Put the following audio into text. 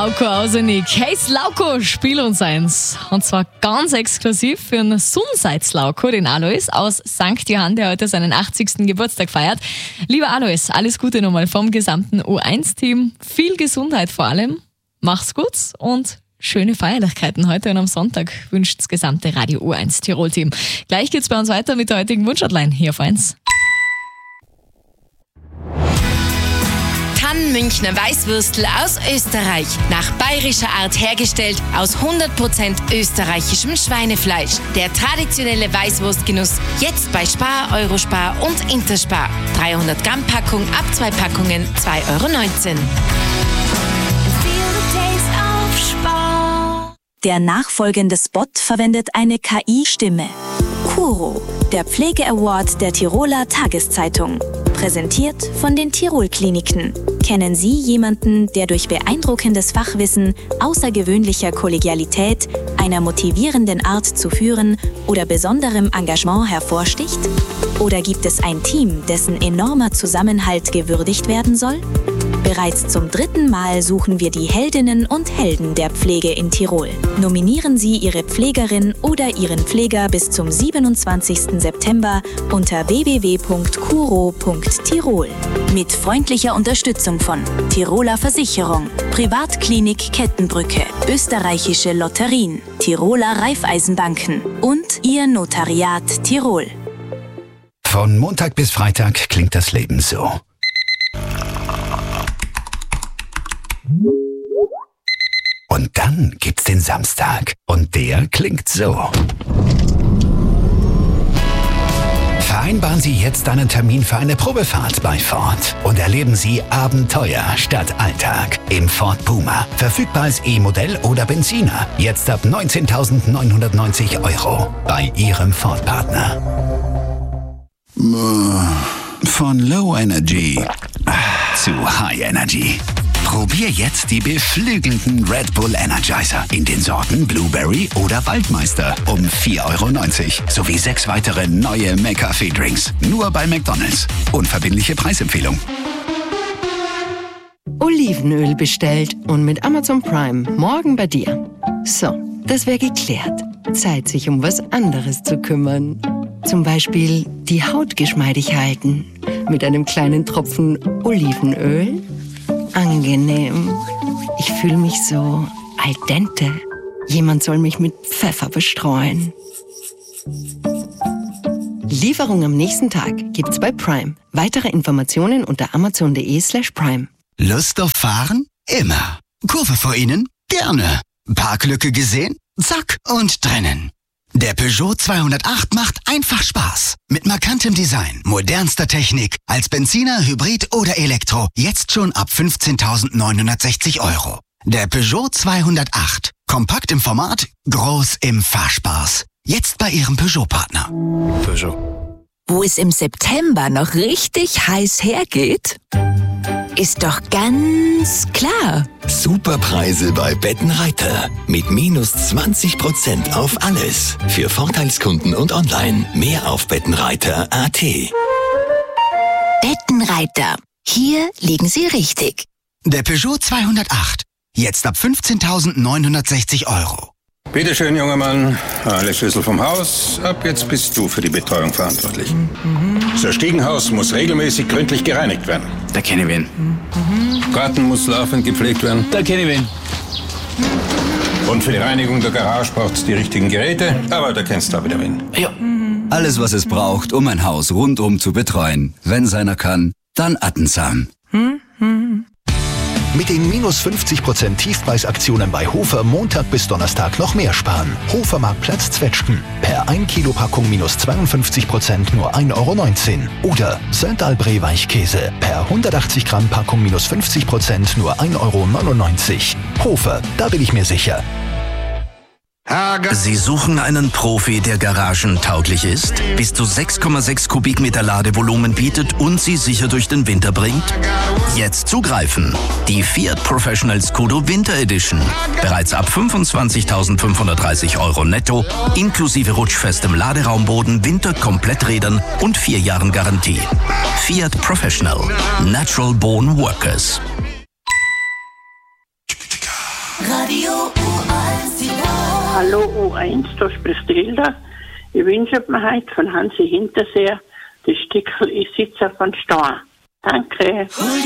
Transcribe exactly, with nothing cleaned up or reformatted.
Lauko Ausenik. Hey Lauko, spiel uns eins. Und zwar ganz exklusiv für einen Sonnseits Lauko, den Alois aus Sankt Johann, der heute seinen achtzigsten Geburtstag feiert. Lieber Alois, alles Gute nochmal vom gesamten U eins Team. Viel Gesundheit vor allem. Mach's gut und schöne Feierlichkeiten heute und am Sonntag wünscht das gesamte Radio U eins Tirol Team. Gleich geht's bei uns weiter mit der heutigen Wunschhotline hier auf eins. Münchner Weißwürstel aus Österreich. Nach bayerischer Art hergestellt aus hundert Prozent österreichischem Schweinefleisch. Der traditionelle Weißwurstgenuss jetzt bei Spar, Eurospar und Interspar. dreihundert Gramm Packung ab zwei Packungen zwei Euro neunzehn. Der nachfolgende Spot verwendet eine K I-Stimme. Kuro, der Pflege-Award der Tiroler Tageszeitung. Präsentiert von den Tirol-Kliniken. Kennen Sie jemanden, der durch beeindruckendes Fachwissen, außergewöhnlicher Kollegialität, einer motivierenden Art zu führen oder besonderem Engagement hervorsticht? Oder gibt es ein Team, dessen enormer Zusammenhalt gewürdigt werden soll? Bereits zum dritten Mal suchen wir die Heldinnen und Helden der Pflege in Tirol. Nominieren Sie Ihre Pflegerin oder Ihren Pfleger bis zum siebenundzwanzigsten September unter w w w punkt kuro punkt tirol. Mit freundlicher Unterstützung von Tiroler Versicherung, Privatklinik Kettenbrücke, Österreichische Lotterien, Tiroler Raiffeisenbanken und Ihr Notariat Tirol. Von Montag bis Freitag klingt das Leben so. Und dann gibt's den Samstag. Und der klingt so. Vereinbaren Sie jetzt einen Termin für eine Probefahrt bei Ford und erleben Sie Abenteuer statt Alltag im Ford Puma. Verfügbar als E-Modell oder Benziner. Jetzt ab neunzehntausendneunhundertneunzig Euro bei Ihrem Ford-Partner. Von Low Energy zu High Energy. Probier jetzt die beflügelnden Red Bull Energizer in den Sorten Blueberry oder Waldmeister um vier Euro neunzig sowie sechs weitere neue McCafé-Drinks. Nur bei McDonald's. Unverbindliche Preisempfehlung. Olivenöl bestellt und mit Amazon Prime morgen bei dir. So, das wäre geklärt. Zeit, sich um was anderes zu kümmern. Zum Beispiel die Haut geschmeidig halten. Mit einem kleinen Tropfen Olivenöl. Angenehm. Ich fühle mich so al dente. Jemand soll mich mit Pfeffer bestreuen. Lieferung am nächsten Tag gibt's bei Prime. Weitere Informationen unter amazon.de slash prime. Lust auf Fahren? Immer. Kurve vor Ihnen? Gerne. Parklücke gesehen? Zack und drinnen. Der Peugeot zweihundertacht macht einfach Spaß. Mit markantem Design, modernster Technik, als Benziner, Hybrid oder Elektro. Jetzt schon ab fünfzehntausendneunhundertsechzig Euro. Der Peugeot zweihundertacht. Kompakt im Format, groß im Fahrspaß. Jetzt bei Ihrem Peugeot-Partner. Peugeot. Wo es im September noch richtig heiß hergeht, ist doch ganz klar. Superpreise bei Bettenreiter. Mit minus zwanzig Prozent auf alles. Für Vorteilskunden und online. Mehr auf bettenreiter punkt a t. Bettenreiter. Hier liegen Sie richtig. Der Peugeot zweihundertacht. Jetzt ab fünfzehntausendneunhundertsechzig Euro. Bitte schön, junger Mann. Alle Schlüssel vom Haus. Ab jetzt bist du für die Betreuung verantwortlich. Mhm. Das Stiegenhaus muss regelmäßig gründlich gereinigt werden. Da kenne ich wen. Mhm. Garten muss laufend gepflegt werden. Da kenne ich wen. Und für die Reinigung der Garage braucht es die richtigen Geräte. Aber da kennst du auch wieder wen. Ja. Alles, was es braucht, um ein Haus rundum zu betreuen. Wenn seiner kann, dann Attensam. Mhm. Mit den minus fünfzig Prozent Tiefpreisaktionen bei Hofer Montag bis Donnerstag noch mehr sparen. Hofer Marktplatz Zwetschgen. Per ein Kilo Packung minus zweiundfünfzig Prozent nur ein Euro neunzehn. Oder Saint-Albré Weichkäse. Per hundertachtzig Gramm Packung minus fünfzig Prozent nur ein Euro neunundneunzig. Hofer, da bin ich mir sicher. Sie suchen einen Profi, der garagentauglich ist, bis zu sechs Komma sechs Kubikmeter Ladevolumen bietet und Sie sicher durch den Winter bringt? Jetzt zugreifen! Die Fiat Professional Scudo Winter Edition. Bereits ab fünfundzwanzigtausendfünfhundertdreißig Euro netto, inklusive rutschfestem Laderaumboden, Winterkompletträdern und vier Jahren Garantie. Fiat Professional. Natural Born Workers. Radio U eins Tirol. Hallo U eins, da spricht Hilda. Ich wünsche mir heute von Hansi Hinterseer das Stickel Ich sitze auf einem Stein. Danke.